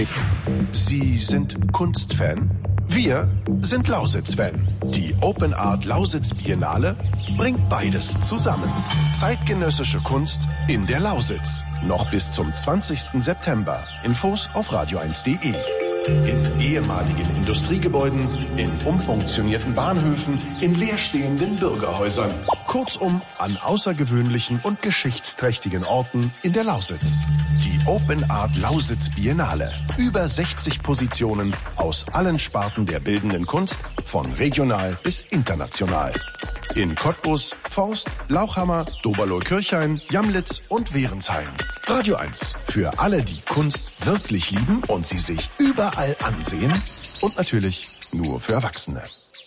Sie sind Kunstfan? Wir sind Lausitz-Fan. Die Open Art Lausitz Biennale bringt beides zusammen. Zeitgenössische Kunst in der Lausitz. Noch bis zum 20. September. Infos auf radio1.de. In ehemaligen Industriegebäuden, in umfunktionierten Bahnhöfen, in leerstehenden Bürgerhäusern. Kurzum, an außergewöhnlichen und geschichtsträchtigen Orten in der Lausitz. Die Open Art Lausitz Biennale. Über 60 Positionen aus allen Sparten der bildenden Kunst, von regional bis international. In Cottbus, Forst, Lauchhammer, Doberloh-Kirchhain, Jamlitz und Wehrensheim. Radio 1 für alle, die Kunst wirklich lieben und sie sich überall ansehen. Und natürlich nur für Erwachsene.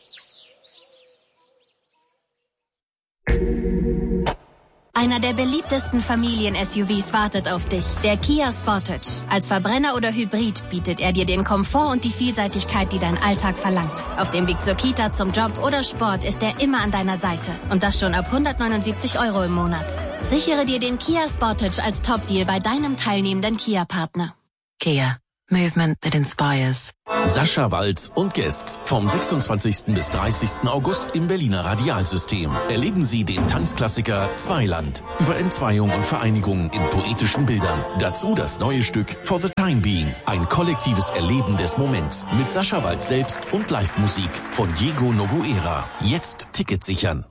Einer der beliebtesten Familien-SUVs wartet auf dich, der Kia Sportage. Als Verbrenner oder Hybrid bietet er dir den Komfort und die Vielseitigkeit, die dein Alltag verlangt. Auf dem Weg zur Kita, zum Job oder Sport ist er immer an deiner Seite. Und das schon ab 179 € im Monat. Sichere dir den Kia Sportage als Top-Deal bei deinem teilnehmenden Kia-Partner. Kia. Movement that inspires. Sascha Walz und Guests vom 26. bis 30. August im Berliner Radialsystem. Erleben Sie den Tanzklassiker Zweiland über Entzweiung und Vereinigung in poetischen Bildern. Dazu das neue Stück For the Time Being. Ein kollektives Erleben des Moments mit Sascha Walz selbst und Live-Musik von Diego Noguera. Jetzt Ticket sichern.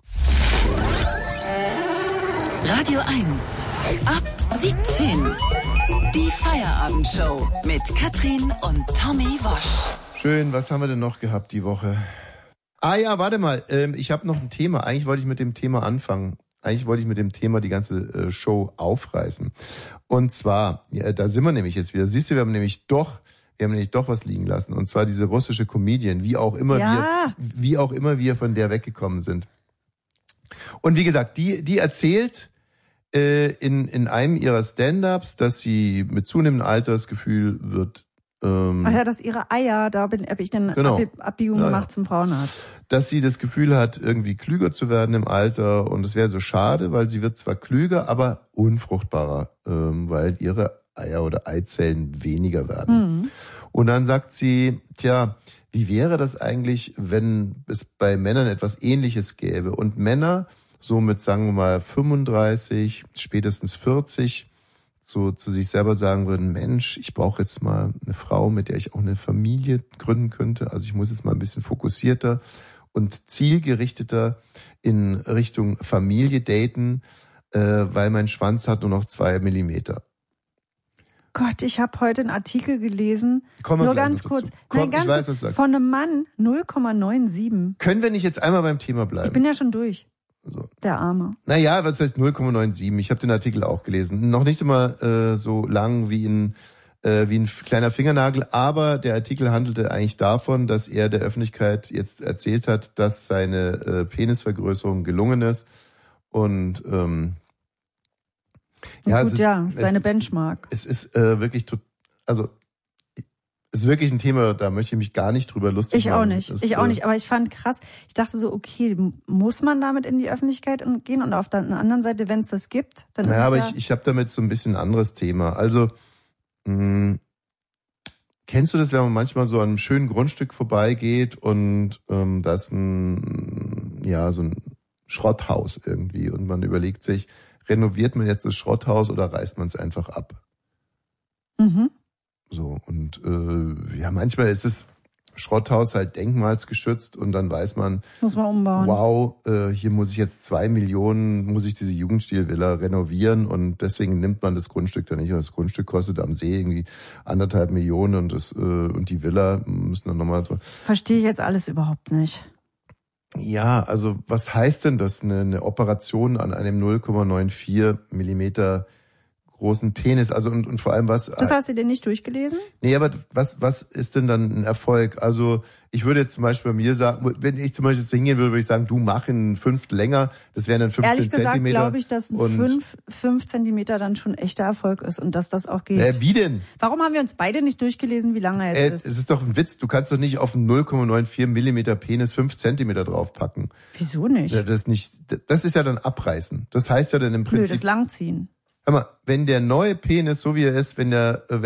Radio 1. Ab 17. Die Feierabendshow mit Katrin und Tommy Wosch. Schön, was haben wir denn noch gehabt die Woche? Ah ja, warte mal, ich habe noch ein Thema. Eigentlich wollte ich mit dem Thema anfangen. Eigentlich wollte ich mit dem Thema die ganze Show aufreißen. Und zwar, ja, da sind wir nämlich jetzt wieder. Siehst du, wir haben nämlich doch was liegen lassen. Und zwar diese russische Comedian, wie auch immer wir von der weggekommen sind. Und wie gesagt, die erzählt in einem ihrer Stand-ups, dass sie mit zunehmendem Alter das Gefühl wird... Ach ja, dass ihre Eier, da habe ich dann Abbiegung gemacht zum Frauenarzt. Dass sie das Gefühl hat, irgendwie klüger zu werden im Alter und es wäre so schade, weil sie wird zwar klüger, aber unfruchtbarer, weil ihre Eier oder Eizellen weniger werden. Mhm. Und dann sagt sie, tja, wie wäre das eigentlich, wenn es bei Männern etwas Ähnliches gäbe und Männer so mit, sagen wir mal, 35, spätestens 40, so zu sich selber sagen würden, Mensch, ich brauche jetzt mal eine Frau, mit der ich auch eine Familie gründen könnte. Also ich muss jetzt mal ein bisschen fokussierter und zielgerichteter in Richtung Familie daten, weil mein Schwanz hat nur noch 2 Millimeter. Gott, ich habe heute einen Artikel gelesen, nur ganz kurz. Komm, ich weiß, was du sagst. Von einem Mann 0,97. Können wir nicht jetzt einmal beim Thema bleiben? Ich bin ja schon durch. So. Der Arme. Naja, was heißt 0,97? Ich habe den Artikel auch gelesen. Noch nicht immer so lang wie ein kleiner Fingernagel, aber der Artikel handelte eigentlich davon, dass er der Öffentlichkeit jetzt erzählt hat, dass seine Penisvergrößerung gelungen ist. Und seine Benchmark. Es ist wirklich ist wirklich ein Thema, da möchte ich mich gar nicht drüber lustig machen. Ich auch nicht, aber ich fand krass, ich dachte so, okay, muss man damit in die Öffentlichkeit gehen? Und auf der anderen Seite, wenn es das gibt, dann ist es aber ich habe damit so ein bisschen ein anderes Thema. Also, kennst du das, wenn man manchmal so an einem schönen Grundstück vorbeigeht und da ist so ein Schrotthaus irgendwie und man überlegt sich, renoviert man jetzt das Schrotthaus oder reißt man es einfach ab? Mhm. So, und manchmal ist das Schrotthaus halt denkmalsgeschützt und dann weiß man, muss man umbauen. Wow, hier muss ich jetzt 2 Millionen, muss ich diese Jugendstil-Villa renovieren und deswegen nimmt man das Grundstück dann nicht. Und das Grundstück kostet am See irgendwie 1,5 Millionen und die Villa müssen dann nochmal... Verstehe ich jetzt alles überhaupt nicht. Ja, also was heißt denn das, eine Operation an einem 0,94 Millimeter großen Penis, also und vor allem was... Das hast du dir nicht durchgelesen? Nee, aber was ist denn dann ein Erfolg? Also ich würde jetzt zum Beispiel bei mir sagen, wenn ich zum Beispiel jetzt hingehen würde ich sagen, du mach einen 5 länger, das wären dann 15 Ehrlich gesagt, Zentimeter. glaube ich, dass ein 5 Zentimeter dann schon echter Erfolg ist und dass das auch geht. Wie denn? Warum haben wir uns beide nicht durchgelesen, wie lange er jetzt ist? Es ist doch ein Witz, du kannst doch nicht auf einen 0,94 Millimeter Penis 5 Zentimeter draufpacken. Wieso nicht? Das ist ja dann abreißen. Das heißt ja dann im Prinzip... Das Langziehen. Hör mal, wenn der neue Penis, so wie er ist, wenn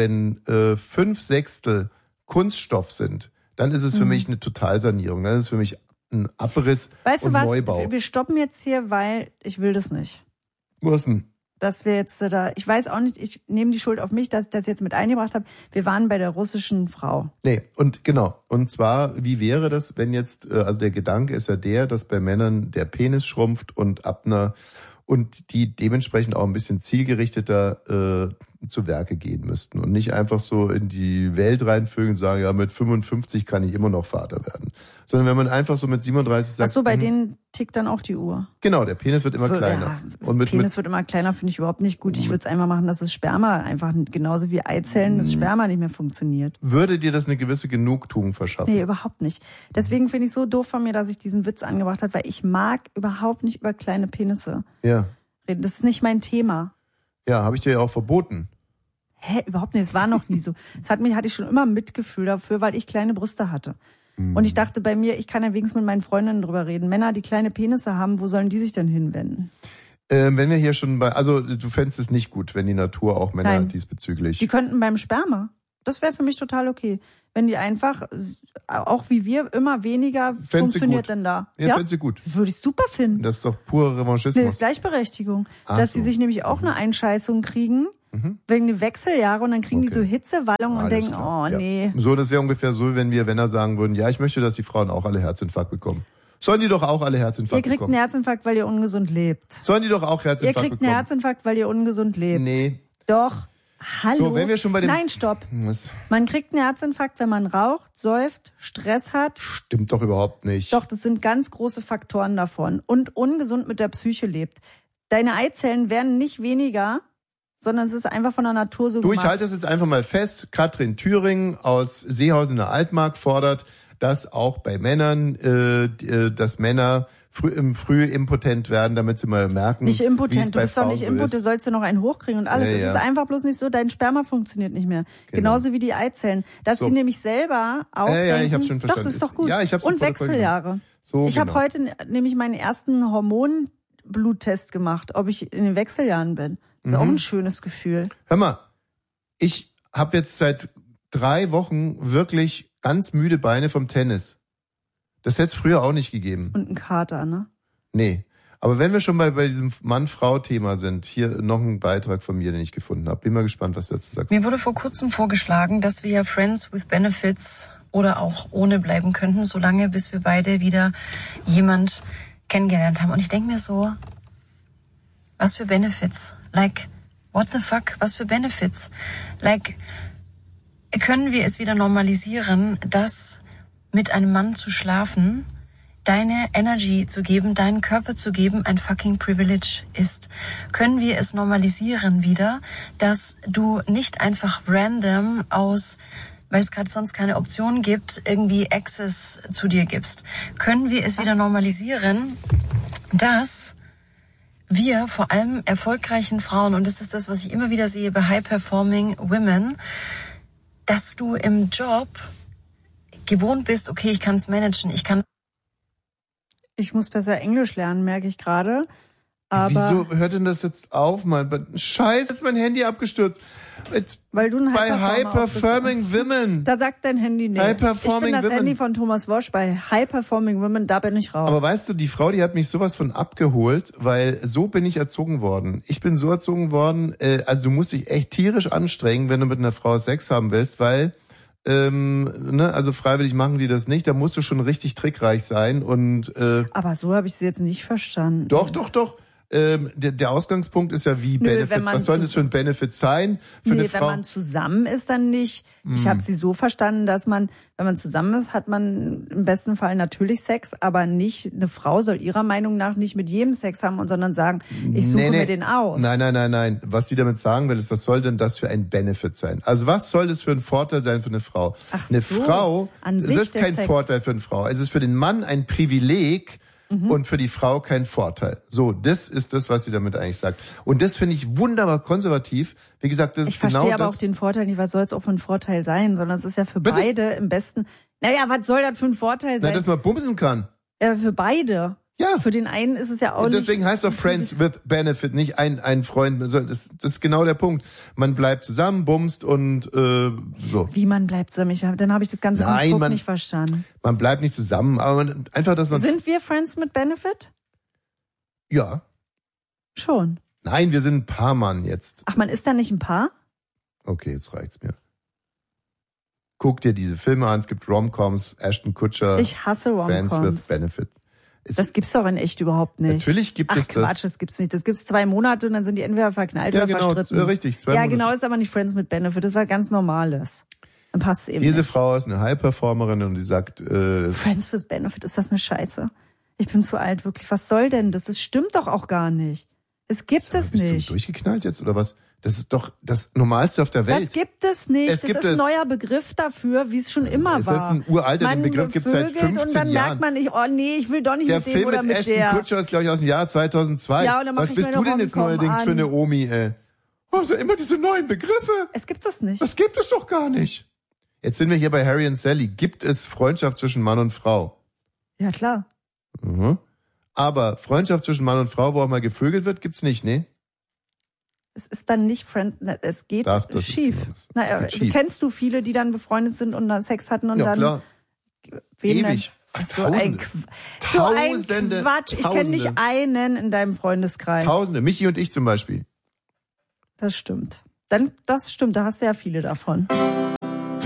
5/6 Kunststoff sind, dann ist es für mich eine Totalsanierung. Dann ist es für mich ein Abriss und Neubau. Wir stoppen jetzt hier, weil ich will das nicht. Was denn? Dass wir jetzt da, ich weiß auch nicht, ich nehme die Schuld auf mich, dass ich das jetzt mit eingebracht habe. Wir waren bei der russischen Frau. Nee, und genau. Und zwar, wie wäre das, wenn jetzt, also der Gedanke ist ja der, dass bei Männern der Penis schrumpft und und die dementsprechend auch ein bisschen zielgerichteter zu Werke gehen müssten und nicht einfach so in die Welt reinvögeln und sagen, ja, mit 55 kann ich immer noch Vater werden. Sondern wenn man einfach so mit 37 sagt... Ach so, bei denen tickt dann auch die Uhr. Genau, der Penis wird immer kleiner. Ja, und Penis wird immer kleiner, finde ich überhaupt nicht gut. Ich würde es einmal machen, dass das Sperma einfach genauso wie Eizellen, das Sperma nicht mehr funktioniert. Würde dir das eine gewisse Genugtuung verschaffen? Nee, überhaupt nicht. Deswegen finde ich es so doof von mir, dass ich diesen Witz angebracht habe, weil ich mag überhaupt nicht über kleine Penisse reden. Das ist nicht mein Thema. Ja, habe ich dir ja auch verboten. Hä, überhaupt nicht. Es war noch nie so. Hatte ich schon immer Mitgefühl dafür, weil ich kleine Brüste hatte. Und ich dachte bei mir, ich kann ja wenigstens mit meinen Freundinnen drüber reden. Männer, die kleine Penisse haben, wo sollen die sich denn hinwenden? Wenn wir hier schon also du fändest es nicht gut, wenn die Natur auch Männer diesbezüglich... Die könnten beim Sperma. Das wäre für mich total okay. Wenn die einfach, auch wie wir, immer weniger funktioniert denn da. Ja, fändest du gut. Würde ich super finden. Das ist doch purer Revanchismus. Das ist Gleichberechtigung. Dass die sich nämlich auch eine Einscheißung kriegen, wegen den Wechseljahre, und dann kriegen die so Hitzewallungen und denken, nee. So, das wäre ungefähr so, wenn wir Männer sagen würden, ja, ich möchte, dass die Frauen auch alle Herzinfarkt bekommen. Sollen die doch auch alle Herzinfarkt bekommen? Ihr kriegt einen Herzinfarkt, weil ihr ungesund lebt. Sollen die doch auch Herzinfarkt bekommen? Ihr kriegt einen Herzinfarkt, weil ihr ungesund lebt. Nee. Doch. Hallo? So, wenn wir schon bei dem... Nein, stopp. Was? Man kriegt einen Herzinfarkt, wenn man raucht, säuft, Stress hat. Stimmt doch überhaupt nicht. Doch, das sind ganz große Faktoren davon. Und ungesund mit der Psyche lebt. Deine Eizellen werden nicht weniger, sondern es ist einfach von der Natur so gemacht. Ich halte es jetzt einfach mal fest. Katrin Thüring aus Seehausen in der Altmark fordert, dass auch bei Männern, dass Männer früh impotent werden, damit sie mal merken, nicht impotent, du bist doch nicht so impotent, du sollst ja noch einen hochkriegen und alles. Es ist einfach bloß nicht so, dein Sperma funktioniert nicht mehr. Genau. Genauso wie die Eizellen. Dass die nämlich selber auch denken, ich hab's schon verstanden. Doch, das ist doch gut. Ja, ich hab's und Wechseljahre. So, ich habe heute nämlich meinen ersten Hormonbluttest gemacht, ob ich in den Wechseljahren bin. Das ist auch ein schönes Gefühl. Hör mal, ich habe jetzt seit 3 Wochen wirklich ganz müde Beine vom Tennis. Das hätte es früher auch nicht gegeben. Und ein Kater, ne? Nee. Aber wenn wir schon bei diesem Mann-Frau-Thema sind, hier noch ein Beitrag von mir, den ich gefunden habe. Bin mal gespannt, was du dazu sagst. Mir wurde vor kurzem vorgeschlagen, dass wir ja Friends with Benefits oder auch ohne bleiben könnten, solange bis wir beide wieder jemand kennengelernt haben. Und ich denke mir so, was für Benefits? Like, what the fuck? Was für Benefits? Like, können wir es wieder normalisieren, dass mit einem Mann zu schlafen, deine Energy zu geben, deinen Körper zu geben, ein fucking Privilege ist? Können wir es normalisieren wieder, dass du nicht einfach random weil es gerade sonst keine Option gibt, irgendwie Access zu dir gibst? Können wir es wieder normalisieren, dass wir vor allem erfolgreichen Frauen, und das ist das, was ich immer wieder sehe bei High-Performing Women, dass du im Job gewohnt bist, okay, ich kann es managen, Ich muss besser Englisch lernen, merke ich gerade. Aber wieso hört denn das jetzt auf, Mann? Scheiße, ist mein Handy abgestürzt. Weil du ein bei High-Performing Women. Da sagt dein Handy nicht. Ich bin das Handy von Thomas Wosch. Bei High-Performing Women, da bin ich raus. Aber weißt du, die Frau, die hat mich sowas von abgeholt, weil so bin ich erzogen worden. Ich bin so erzogen worden, also du musst dich echt tierisch anstrengen, wenn du mit einer Frau Sex haben willst, weil also freiwillig machen die das nicht, da musst du schon richtig trickreich sein und aber so habe ich sie jetzt nicht verstanden. Doch. Der Ausgangspunkt ist ja wie Benefit. Was soll das für ein Benefit sein? Für eine Frau? Wenn man zusammen ist, dann nicht. Ich habe sie so verstanden, dass man, wenn man zusammen ist, hat man im besten Fall natürlich Sex, aber nicht, eine Frau soll ihrer Meinung nach nicht mit jedem Sex haben, sondern sagen, ich suche mir den aus. Nein. Was sie damit sagen will, ist, was soll denn das für ein Benefit sein? Also was soll das für ein Vorteil sein für eine Frau? Frau, es ist kein Vorteil für eine Frau. Es ist für den Mann ein Privileg, und für die Frau kein Vorteil. So, das ist das, was sie damit eigentlich sagt. Und das finde ich wunderbar konservativ. Wie gesagt, das ist genau das. Ich verstehe aber auch den Vorteil nicht, was soll es auch für ein Vorteil sein, sondern es ist ja für beide im besten. Naja, was soll das für ein Vorteil sein? Dass man bumsen kann. Ja, für beide. Ja. Für den einen ist es ja auch Deswegen nicht... heißt doch Friends with Benefit, nicht ein Freund. Das ist genau der Punkt. Man bleibt zusammen, bumst und so. Wie man bleibt zusammen? Dann habe ich das ganze Konstrukt nicht verstanden. Man bleibt nicht zusammen, aber einfach, dass man... Sind wir Friends mit Benefit? Ja. Schon. Nein, wir sind ein Paarmann jetzt. Ach, man ist da nicht ein Paar? Okay, jetzt reicht's mir. Guck dir diese Filme an, es gibt Rom-Coms, Ashton Kutcher. Ich hasse Rom-Coms. Friends with Benefit. Das gibt's doch in echt überhaupt nicht. Natürlich gibt es das. Ach Quatsch, das gibt's nicht. Das gibt's 2 Monate und dann sind die entweder verknallt oder verstritten. Ja, richtig. 2 Monate. Ja, genau, ist aber nicht Friends mit Benefit. Das war ganz Normales. Dann passt es eben Diese nicht. Frau ist eine High-Performerin und die sagt... Friends with Benefit, ist das eine Scheiße? Ich bin zu alt, wirklich. Was soll denn das? Das stimmt doch auch gar nicht. Es gibt es nicht. Bist du durchgeknallt jetzt oder was? Das ist doch das Normalste auf der Welt. Das gibt es nicht. Das ist ein neuer Begriff dafür, wie es schon immer war. Es ist ein uralter Begriff, gibt es seit 15 Jahren. Und dann merkt man nicht, oh nee, ich will doch nicht der mit dem Film oder mit Ashton der. Kutcher ist, glaube ich, aus dem Jahr 2002. Ja, und dann was bist du denn jetzt neuerdings für eine Omi, ey? Oh, so immer diese neuen Begriffe. Es gibt es nicht. Das gibt es doch gar nicht. Jetzt sind wir hier bei Harry und Sally. Gibt es Freundschaft zwischen Mann und Frau? Ja, klar. Mhm. Aber Freundschaft zwischen Mann und Frau, wo auch mal gevögelt wird, gibt's nicht, ne? Es ist dann nicht es geht schief. Kennst du viele, die dann befreundet sind und dann Sex hatten und ja, dann... Klar. Ewig. So ein Quatsch. Ich kenne nicht einen in deinem Freundeskreis. Tausende. Michi und ich zum Beispiel. Das stimmt. Das stimmt, da hast du ja viele davon.